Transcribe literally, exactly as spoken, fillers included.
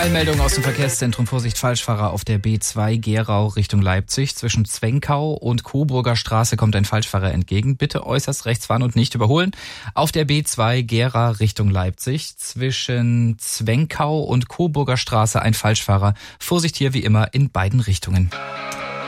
Eilmeldung aus dem Verkehrszentrum. Vorsicht, Falschfahrer auf der B zwei Gerau Richtung Leipzig. Zwischen Zwenkau und Coburger Straße kommt ein Falschfahrer entgegen. Bitte äußerst rechts fahren und nicht überholen. Auf der B zwei Gera Richtung Leipzig. Zwischen Zwenkau und Coburger Straße ein Falschfahrer. Vorsicht hier wie immer in beiden Richtungen.